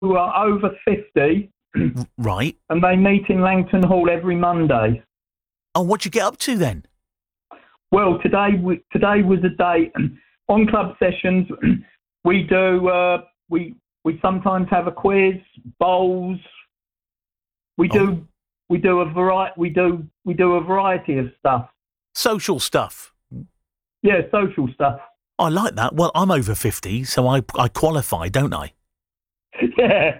who are over 50, Right. and they meet in Langton Hall every Monday. Oh, what'd you get up to then? Well, today was a day on club sessions. We do we sometimes have a quiz, bowls. We do a variety of stuff. Social stuff. Yeah, social stuff. I like that. Well, I'm over 50, so I qualify, don't I? Yeah.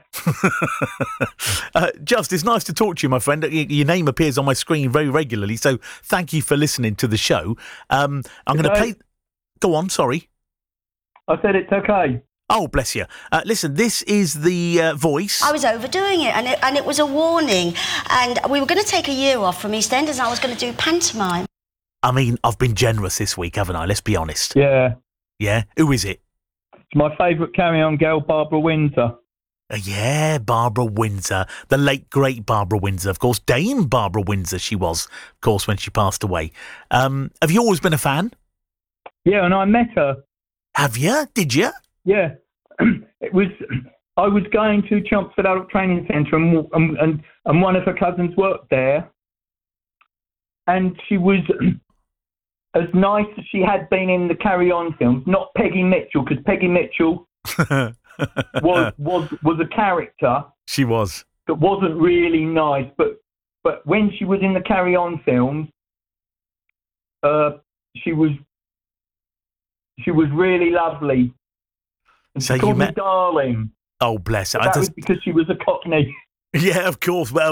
Just, it's nice to talk to you, my friend. Your name appears on my screen very regularly, so thank you for listening to the show. I'm going to play... Go on, sorry. I said it's okay. Oh, bless you. Listen, this is the voice. I was overdoing it, and it was a warning. And we were going to take a year off from EastEnders, and I was going to do pantomime. I mean, I've been generous this week, haven't I? Let's be honest. Yeah. Yeah? Who is it? It's my favourite carry-on girl, Barbara Windsor. Yeah, Barbara Windsor. The late, great Barbara Windsor. Of course, Dame Barbara Windsor she was, of course, when she passed away. Have you always been a fan? Yeah, and I met her. Have you? Did you? Yeah. I was going to Chelmsford Adult Training Centre, and one of her cousins worked there. And she was as nice as she had been in the Carry On films. Not Peggy Mitchell, because Peggy Mitchell was a character. She was. That wasn't really nice, but when she was in the Carry On films, she was really lovely. And so she called you me darling. Oh, bless her. That was because she was a Cockney. Yeah, of course. Well,